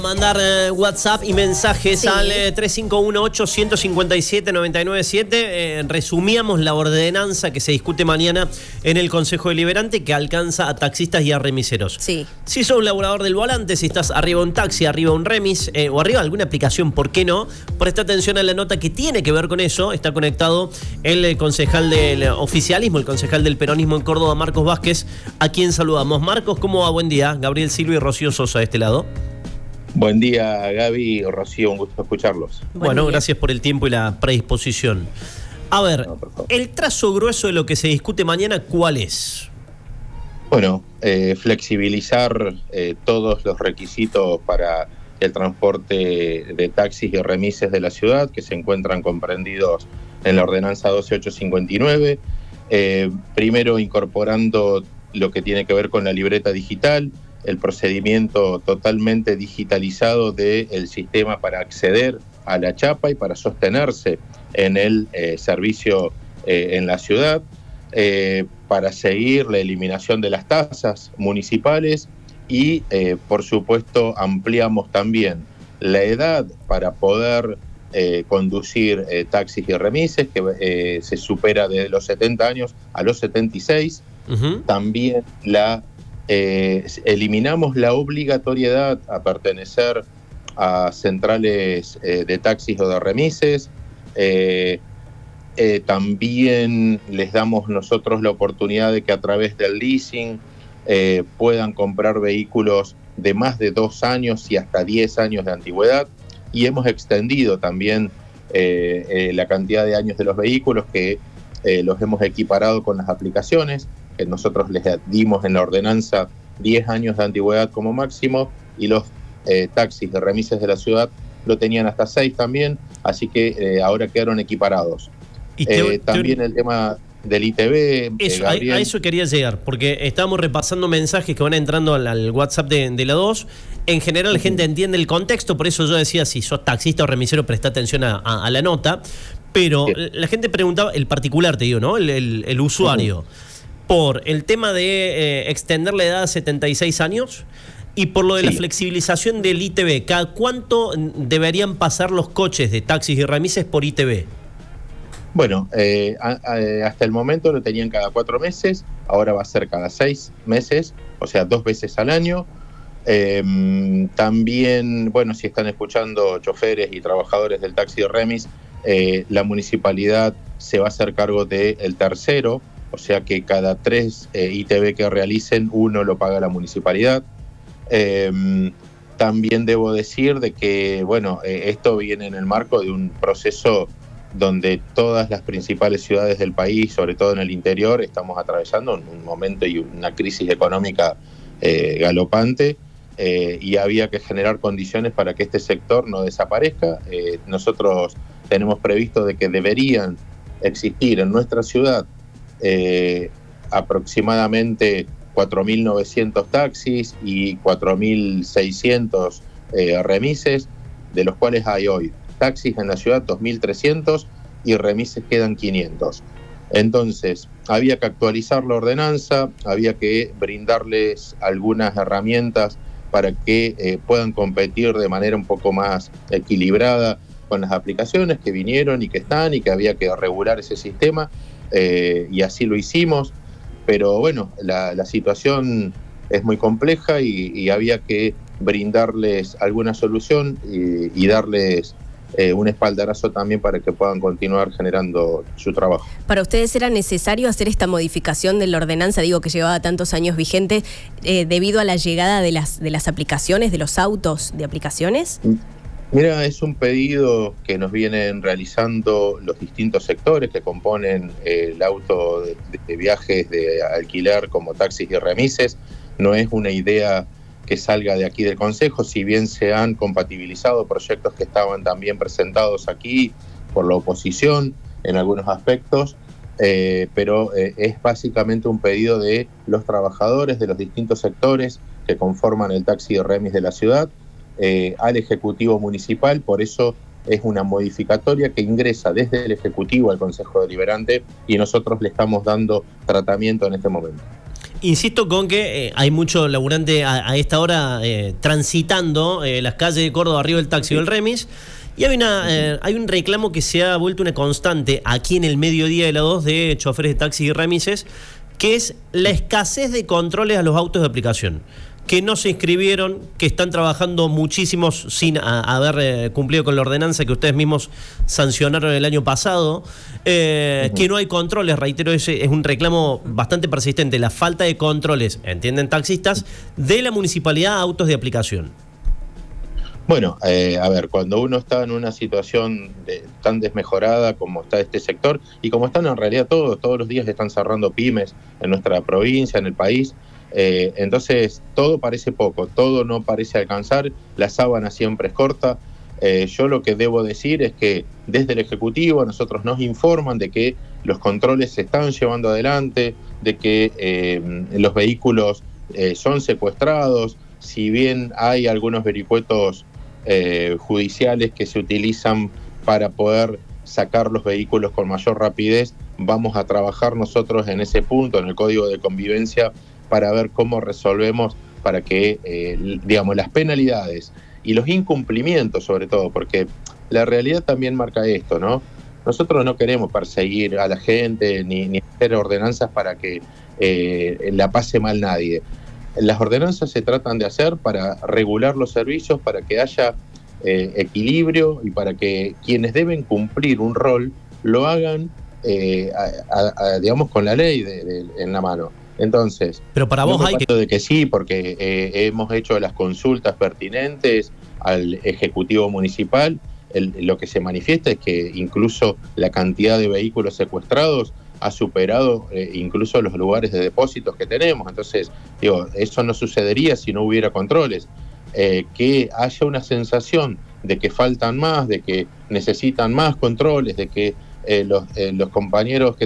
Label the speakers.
Speaker 1: Mandar WhatsApp y mensajes al 3518-157-997. Resumíamos la ordenanza que se discute mañana en el Consejo Deliberante que alcanza a taxistas y a remiseros.
Speaker 2: Sí.
Speaker 1: Si sos un laburador del volante, si estás arriba un taxi, arriba un remis o arriba alguna aplicación, ¿por qué no? Presta atención a la nota que tiene que ver con eso. Está conectado el concejal del oficialismo, el concejal del peronismo en Córdoba, Marcos Vázquez, a quien saludamos. Marcos, ¿cómo va? Buen día. Gabriel Silva y Rocío Sosa de este lado.
Speaker 3: Buen día, Gaby y Rocío, un gusto escucharlos.
Speaker 1: Bueno, gracias por el tiempo y la predisposición. A ver, el trazo grueso de lo que se discute mañana, ¿cuál es?
Speaker 3: Bueno, flexibilizar todos los requisitos para el transporte de taxis y remises de la ciudad, que se encuentran comprendidos en la ordenanza 12859. Primero, incorporando lo que tiene que ver con la libreta digital, el procedimiento totalmente digitalizado del sistema para acceder a la chapa y para sostenerse en el servicio en la ciudad, para seguir la eliminación de las tasas municipales y, por supuesto, ampliamos también la edad para poder conducir taxis y remises, que se supera de los 70 años a los 76. Uh-huh. También eliminamos la obligatoriedad a pertenecer a centrales de taxis o de remises. También les damos nosotros la oportunidad de que a través del leasing puedan comprar vehículos de más de 2 años y hasta 10 años de antigüedad. Y hemos extendido también la cantidad de años de los vehículos, que los hemos equiparado con las aplicaciones, que nosotros les dimos en la ordenanza 10 años de antigüedad como máximo, y los taxis de remises de la ciudad lo tenían hasta 6 también, así que ahora quedaron equiparados. Y también el tema del ITV.
Speaker 1: Eso, a eso quería llegar, porque estamos repasando mensajes que van entrando al WhatsApp de la 2. En general la gente entiende el contexto, por eso yo decía, si sos taxista o remisero, presta atención a la nota. Pero la gente preguntaba, el particular te digo, ¿no? El usuario, por el tema de extender la edad a 76 años y por lo de la flexibilización del ITV. ¿Cada cuánto deberían pasar los coches de taxis y remises por ITV?
Speaker 3: Bueno, hasta el momento lo tenían cada 4 meses, ahora va a ser cada 6 meses, o sea, 2 veces al año. También, bueno, si están escuchando choferes y trabajadores del taxi y remis, la municipalidad se va a hacer cargo del tercero, o sea que cada 3 ITV que realicen, 1 lo paga la municipalidad. También debo decir de que, bueno, esto viene en el marco de un proceso donde todas las principales ciudades del país, sobre todo en el interior, estamos atravesando un momento y una crisis económica galopante, y había que generar condiciones para que este sector no desaparezca. Nosotros tenemos previsto de que deberían existir en nuestra ciudad aproximadamente 4.900 taxis y 4.600 remises, de los cuales hay hoy taxis en la ciudad 2.300 y remises quedan 500. Entonces, había que actualizar la ordenanza, había que brindarles algunas herramientas para que puedan competir de manera un poco más equilibrada con las aplicaciones que vinieron y que están, y que había que regular ese sistema, y así lo hicimos. Pero bueno, la situación es muy compleja y había que brindarles alguna solución y darles un espaldarazo también para que puedan continuar generando su trabajo.
Speaker 2: ¿Para ustedes era necesario hacer esta modificación de la ordenanza, digo, que llevaba tantos años vigente, debido a la llegada de las aplicaciones, de los autos de aplicaciones?
Speaker 3: Mira, es un pedido que nos vienen realizando los distintos sectores que componen el auto de viajes de alquiler como taxis y remises. No es una idea que salga de aquí del Consejo, si bien se han compatibilizado proyectos que estaban también presentados aquí por la oposición en algunos aspectos, pero es básicamente un pedido de los trabajadores de los distintos sectores que conforman el taxi y remis de la ciudad al Ejecutivo Municipal. Por eso es una modificatoria que ingresa desde el Ejecutivo al Consejo Deliberante y nosotros le estamos dando tratamiento en este momento.
Speaker 1: Insisto con que hay mucho laburante a esta hora transitando las calles de Córdoba arriba del taxi del remis. Y hay un reclamo que se ha vuelto una constante aquí en el mediodía de la 2 de choferes de taxis y remises, que es la escasez de controles a los autos de aplicación, que no se inscribieron, que están trabajando muchísimos sin haber cumplido con la ordenanza que ustedes mismos sancionaron el año pasado, que no hay controles, reitero, ese es un reclamo bastante persistente, la falta de controles, entienden taxistas, de la municipalidad a autos de aplicación.
Speaker 3: Bueno, a ver, cuando uno está en una situación tan desmejorada como está este sector, y como están en realidad todos los días están cerrando pymes en nuestra provincia, en el país, entonces todo parece poco, todo no parece alcanzar, la sábana siempre es corta. Yo lo que debo decir es que desde el Ejecutivo nosotros nos informan de que los controles se están llevando adelante, de que los vehículos son secuestrados, si bien hay algunos vericuetos judiciales que se utilizan para poder sacar los vehículos con mayor rapidez, vamos a trabajar nosotros en ese punto, en el Código de Convivencia, para ver cómo resolvemos para que, digamos, las penalidades y los incumplimientos, sobre todo, porque la realidad también marca esto, ¿no? Nosotros no queremos perseguir a la gente ni hacer ordenanzas para que la pase mal nadie. Las ordenanzas se tratan de hacer para regular los servicios, para que haya equilibrio y para que quienes deben cumplir un rol lo hagan, digamos, con la ley en la mano. Entonces,
Speaker 1: pero para vos hay
Speaker 3: de que sí, porque hemos hecho las consultas pertinentes al Ejecutivo Municipal. Lo que se manifiesta es que incluso la cantidad de vehículos secuestrados ha superado incluso los lugares de depósitos que tenemos. Entonces, digo, eso no sucedería si no hubiera controles. Que haya una sensación de que faltan más, de que necesitan más controles, de que los compañeros que